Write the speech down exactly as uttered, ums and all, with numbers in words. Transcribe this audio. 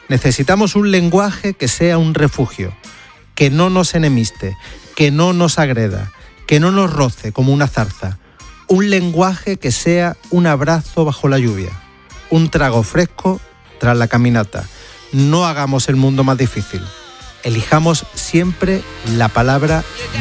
Necesitamos un lenguaje que sea un refugio, que no nos enemiste, que no nos agreda, que no nos roce como una zarza. Un lenguaje que sea un abrazo bajo la lluvia, un trago fresco tras la caminata. No hagamos el mundo más difícil. Elijamos siempre la palabra